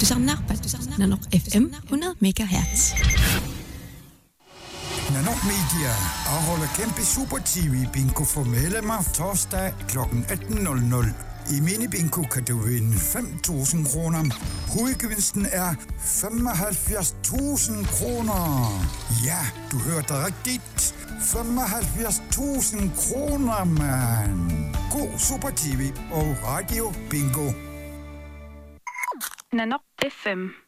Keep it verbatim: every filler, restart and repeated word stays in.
tusarnaarpat Nanoq F M hundrede megahertz. Nanoq Media afholder kæmpe Super T V bingo for medlemmer torsdag klokken atten nul nul. I mini-bingo kan du vinde fem tusind kroner. Hovedgevinsten er femoghalvfjerds tusind kroner. Ja, du hørte rigtigt. femoghalvfjerds tusind kroner, mand. God Super T V og radio bingo. Nanoq F M